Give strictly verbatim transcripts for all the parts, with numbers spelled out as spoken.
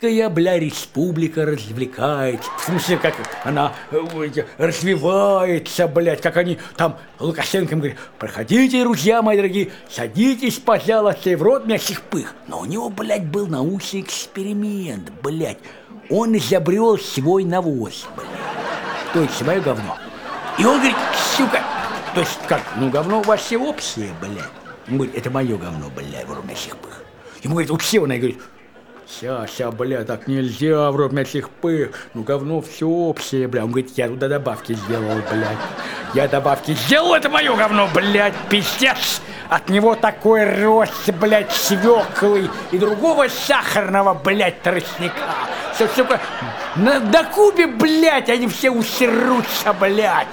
Русская, бля, республика развлекается. В смысле, как она э, развивается, блядь, как они там Лукашенко говорит: проходите, друзья мои дорогие, садитесь, пожалуйста, и в рот мясных пых. Но у него, блядь, был научный эксперимент, блядь. Он изобрел свой навоз, блядь. То есть свое говно. И он говорит: сука, то есть как, ну говно у вас все общее, блядь. Он говорит: это мое говно, блядь, в рот мясных пых. Ему говорит: у всего, она говорит: Ща, ща, бля, так нельзя, в рот мясных пых, ну говно все общее, бля. Он говорит: я туда добавки сделал, блядь. Я добавки сделал, это мое говно, блядь, пиздец. От него такой рост, блядь, свеклы и другого сахарного, блядь, тростника. Все, сука, на, на Кубе, блядь, они все усерутся, блядь.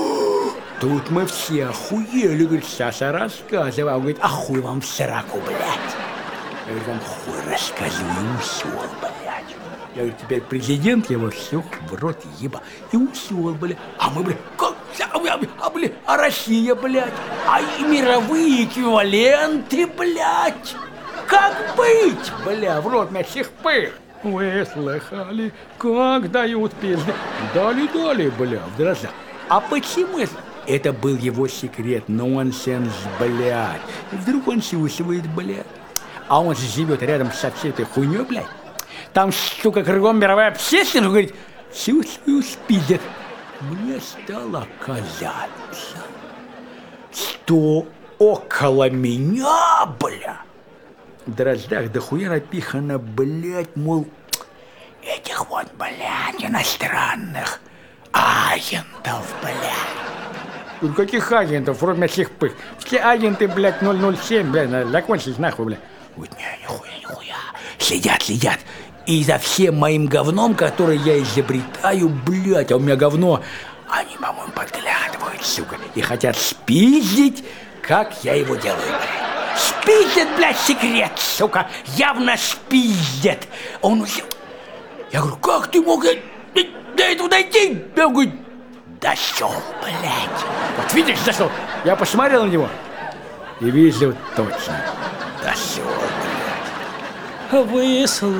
Тут мы все охуели, говорит: Саша, рассказывай. Он говорит: а хуй вам в сраку, блядь. Я говорю: вам хуй рассказываю, усёл, блядь. Я говорю: теперь президент его всех в рот еба. И усёл, блядь. А мы, блядь, как? А, блядь, а Россия, блядь? А и мировые эквиваленты, блядь? Как быть, бля, в рот мясных пых? Вы слыхали, как дают пизды? Дали-дали, бля, в дрожжах. А почему это? Это был его секрет, нонсенс, блядь. И вдруг он чувствует, блядь. А он же живет рядом со всей этой хуйней, блядь. Там, сука, кругом мировая общественность, говорит: чувствую, спиздят. Мне стало казаться, что около меня, бля, в дрожжах дохуя напихано, блядь, мол, этих вот, блядь, иностранных агентов, блядь. Ну, каких агентов, вроде мясных пых? Все агенты, блядь, ноль ноль семь, блядь, закончились нахуй, блядь. Вот не, нихуя, нихуя. Следят, следят. И за всем моим говном, которое я изобретаю, блядь, а у меня говно, они, по-моему, подглядывают, сука, и хотят спиздить, как я его делаю, блядь. Спиздят, блядь, секрет, сука, явно спиздят. Он уже... Я говорю: как ты мог до этого дойти? Я говорю: дошел, блядь. Вот видишь, дошел. Я посмотрел на него и вижу точно. Дошел, блядь. Вы